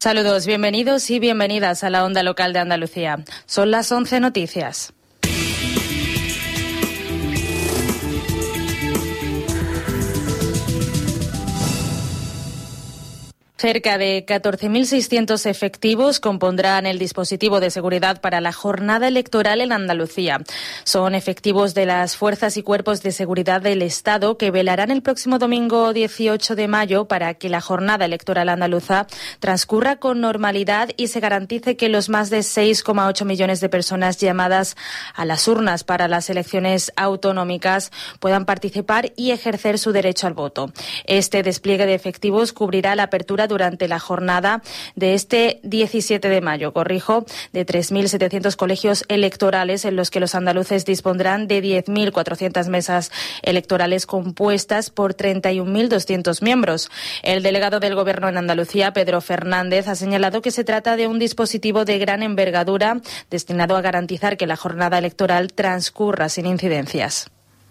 Saludos, bienvenidos y bienvenidas a la Onda Local de Andalucía. Son las 11 noticias. Cerca de 14.600 efectivos compondrán el dispositivo de seguridad para la jornada electoral en Andalucía. Son efectivos de las fuerzas y cuerpos de seguridad del Estado que velarán el próximo domingo 18 de mayo para que la jornada electoral andaluza transcurra con normalidad y se garantice que los más de 6,8 millones de personas llamadas a las urnas para las elecciones autonómicas puedan participar y ejercer su derecho al voto. Este despliegue de efectivos cubrirá la apertura durante la jornada de este 17 de mayo, de 3.700 colegios electorales en los que los andaluces dispondrán de 10.400 mesas electorales compuestas por 31.200 miembros. El delegado del Gobierno en Andalucía, Pedro Fernández, ha señalado que se trata de un dispositivo de gran envergadura destinado a garantizar que la jornada electoral transcurra sin incidencias.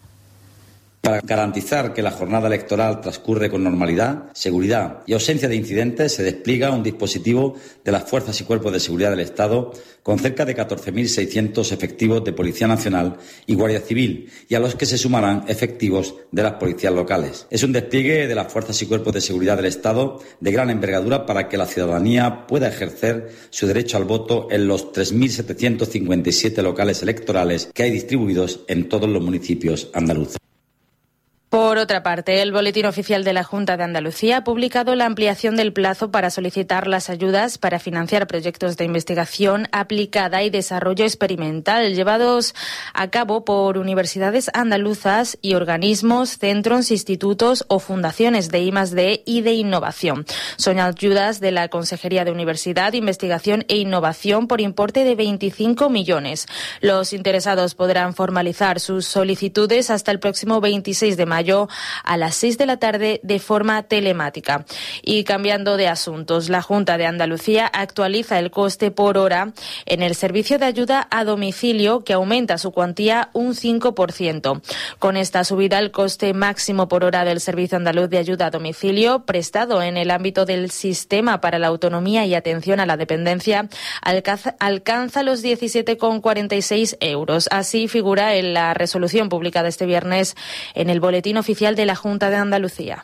Para garantizar que la jornada electoral transcurre con normalidad, seguridad y ausencia de incidentes, se despliega un dispositivo de las fuerzas y cuerpos de seguridad del Estado con cerca de 14.600 efectivos de Policía Nacional y Guardia Civil, y a los que se sumarán efectivos de las policías locales. Es un despliegue de las fuerzas y cuerpos de seguridad del Estado de gran envergadura para que la ciudadanía pueda ejercer su derecho al voto en los 3.757 locales electorales que hay distribuidos en todos los municipios andaluces. Por otra parte, el Boletín Oficial de la Junta de Andalucía ha publicado la ampliación del plazo para solicitar las ayudas para financiar proyectos de investigación aplicada y desarrollo experimental llevados a cabo por universidades andaluzas y organismos, centros, institutos o fundaciones de I+D y de innovación. Son ayudas de la Consejería de Universidad, Investigación e Innovación por importe de 25 millones. Los interesados podrán formalizar sus solicitudes hasta el próximo 26 de mayo a las 6 de la tarde de forma telemática. Y cambiando de asuntos, la Junta de Andalucía actualiza el coste por hora en el servicio de ayuda a domicilio, que aumenta su cuantía un 5%. Con esta subida, el coste máximo por hora del Servicio Andaluz de Ayuda a Domicilio, prestado en el ámbito del Sistema para la Autonomía y Atención a la Dependencia, alcanza los 17,46 euros. Así figura en la resolución publicada este viernes en el Boletín Oficial de la Junta de Andalucía.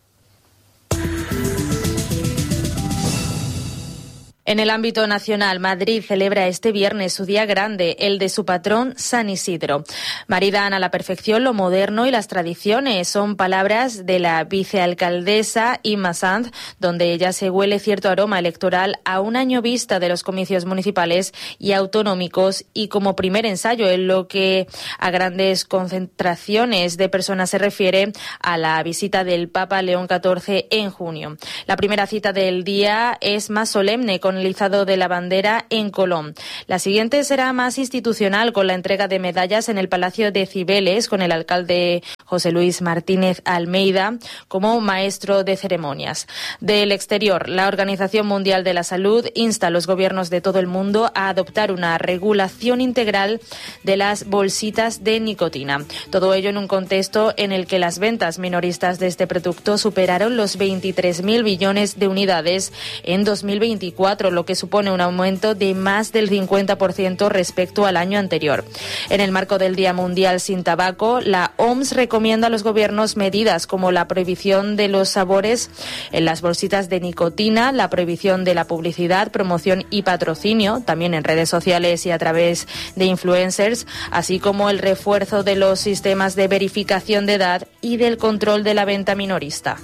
En el ámbito nacional, Madrid celebra este viernes su día grande, el de su patrón San Isidro. Maridan a la perfección lo moderno y las tradiciones, son palabras de la vicealcaldesa Inma Sanz, donde ella se huele cierto aroma electoral a un año vista de los comicios municipales y autonómicos y como primer ensayo en lo que a grandes concentraciones de personas se refiere a la visita del Papa León XIV en junio. La primera cita del día es más solemne, con el izado de la bandera en Colón. La siguiente será más institucional, con la entrega de medallas en el Palacio de Cibeles, con el alcalde José Luis Martínez Almeida como maestro de ceremonias. Del exterior, la Organización Mundial de la Salud insta a los gobiernos de todo el mundo a adoptar una regulación integral de las bolsitas de nicotina. Todo ello en un contexto en el que las ventas minoristas de este producto superaron los 23.000 billones de unidades en 2024, lo que supone un aumento de más del 50% respecto al año anterior. En el marco del Día Mundial sin Tabaco, la OMS recomienda a los gobiernos medidas como la prohibición de los sabores en las bolsitas de nicotina, la prohibición de la publicidad, promoción y patrocinio, también en redes sociales y a través de influencers, así como el refuerzo de los sistemas de verificación de edad y del control de la venta minorista.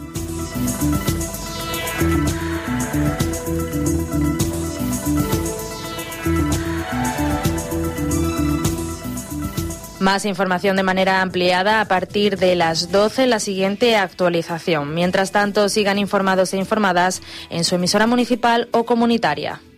Más información de manera ampliada a partir de las 12, la siguiente actualización. Mientras tanto, sigan informados e informadas en su emisora municipal o comunitaria.